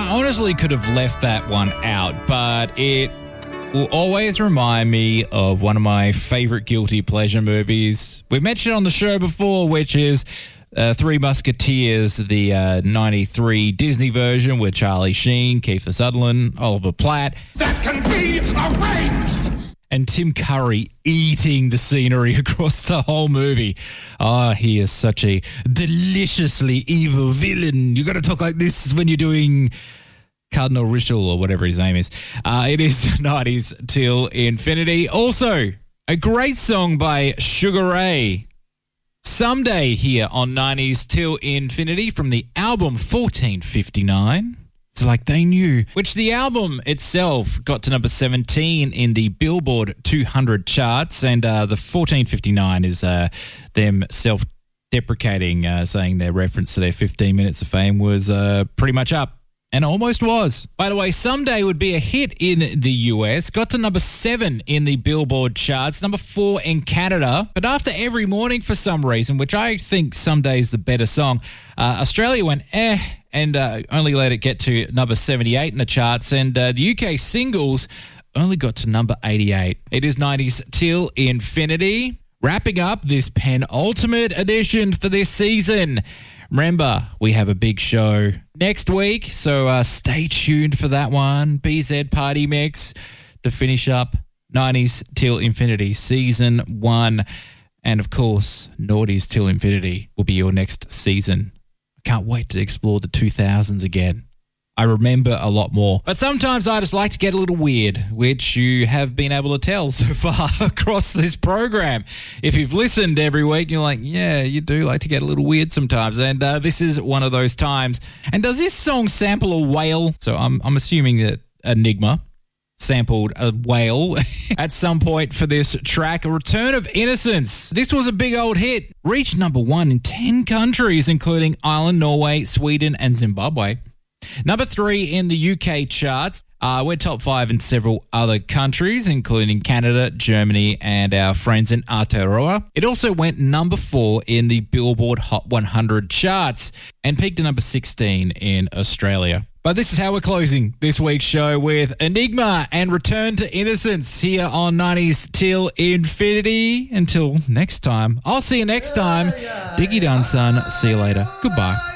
I honestly could have left that one out, but it will always remind me of one of my favorite guilty pleasure movies. We've mentioned on the show before, which is Three Musketeers, the 93 Disney version with Charlie Sheen, Kiefer Sutherland, Oliver Platt. That can be arranged! And Tim Curry eating the scenery across the whole movie. Oh, he is such a deliciously evil villain. You got to talk like this when you're doing Cardinal Ritual or whatever his name is. It is 90s Till Infinity. Also, a great song by Sugar Ray. Someday here on 90s Till Infinity from the album 1459. It's like they knew, which the album itself got to number 17 in the Billboard 200 charts, and the 1459 is them self-deprecating, saying their reference to their 15 minutes of fame was pretty much up. And almost was. By the way, Someday would be a hit in the US, got to number 7 in the Billboard charts, number 4 in Canada. But after Every Morning, for some reason, which I think Someday is the better song, Australia went and only let it get to number 78 in the charts. And the UK singles only got to number 88. It is 90s Till Infinity. Wrapping up this penultimate edition for this season. Remember, we have a big show next week, so stay tuned for that one. BZ Party Mix to finish up 90s Till Infinity Season 1. And, of course, Naughties Till Infinity will be your next season. I can't wait to explore the 2000s again. I remember a lot more. But sometimes I just like to get a little weird, which you have been able to tell so far across this program. If you've listened every week, you're like, yeah, you do like to get a little weird sometimes. And this is one of those times. And does this song sample a whale? So I'm assuming that Enigma sampled a whale at some point for this track. A Return of Innocence. This was a big old hit. Reached number 1 in 10 countries, including Ireland, Norway, Sweden, and Zimbabwe. Number 3 in the UK charts. We're top 5 in several other countries, including Canada, Germany, and our friends in Aotearoa. It also went number 4 in the Billboard Hot 100 charts and peaked at number 16 in Australia. But this is how we're closing this week's show with Enigma and Return to Innocence here on 90s Till Infinity. Until next time, I'll see you next time. Diggy done, son. See you later. Goodbye.